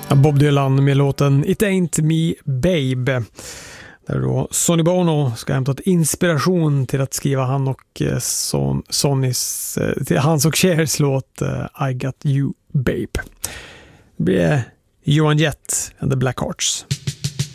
Bob Dylan med låten It Ain't Me Babe. Där då Sonny Bono ska hämta inspiration till att skriva han och hans och Chers låt I Got You Babe. Det blir Johan Jett and the Black Hearts.